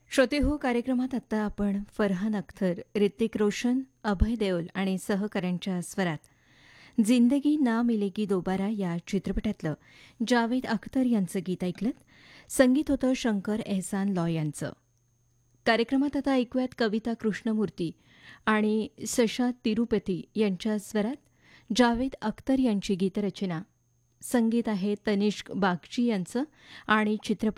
श्रोते हो कार्यक्रमात आत्ता आपण फरहान अख्तर, ऋतिक रोशन, अभय देओल आणि सहकाऱ्यांच्या स्वरात जिंदगी ना मिलेगी दोबारा या चित्रपटातलं जावेद अख्तर यांचं गीत ऐकलं. संगीत होतं शंकर एहसान लॉ यांचं. कार्यक्रमात आता ऐकूयात कविता कृष्णमूर्ती आणि सशा तिरुपती यांच्या स्वरात जावेद अख्तर यांची गीतरचना. संगीत आहे तनिष्क बागची यांचं आणि चित्रपट